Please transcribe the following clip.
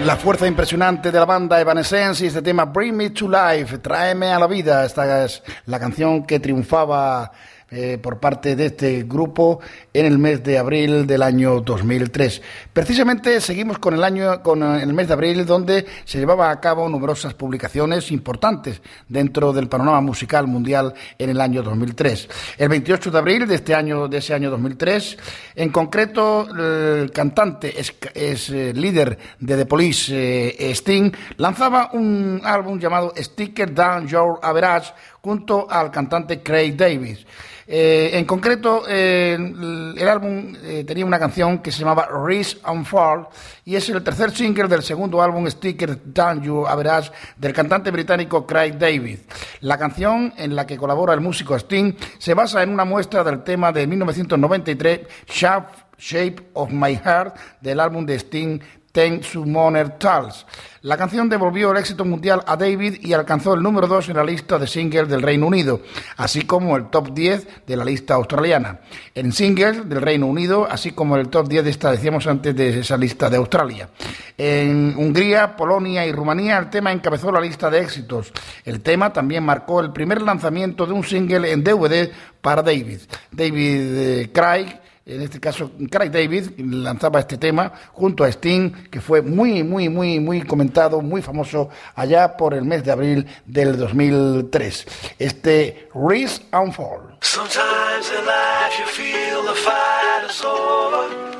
La fuerza impresionante de la banda Evanescence y este tema Bring Me to Life, Tráeme a la vida. Esta es la canción que triunfaba por parte de este grupo en el mes de abril del año 2003. Precisamente seguimos con el mes de abril, donde se llevaba a cabo numerosas publicaciones importantes dentro del panorama musical mundial en el año 2003. El 28 de abril de ese año 2003, en concreto, el cantante es líder de The Police, Sting, lanzaba un álbum llamado Sticker Down Your Average junto al cantante Craig David. En concreto, el álbum tenía una canción que se llamaba Rise and Fall y es el tercer single del segundo álbum Sticker Down Your Average del cantante británico Craig David. La canción, en la que colabora el músico Sting, se basa en una muestra del tema de 1993 Shape of My Heart del álbum de Sting Ten Summoner Tales. La canción devolvió el éxito mundial a David y alcanzó el número 2 en la lista de singles del Reino Unido, así como el top 10 de la lista australiana. En singles del Reino Unido, así como el top 10 decíamos antes de esa lista de Australia. En Hungría, Polonia y Rumanía el tema encabezó la lista de éxitos. El tema también marcó el primer lanzamiento de un single en DVD para David. Craig, en este caso Craig David, lanzaba este tema junto a Sting, que fue muy comentado, muy famoso allá por el mes de abril del 2003. Este Rise and Fall. Sometimes in life you feel the fight is over.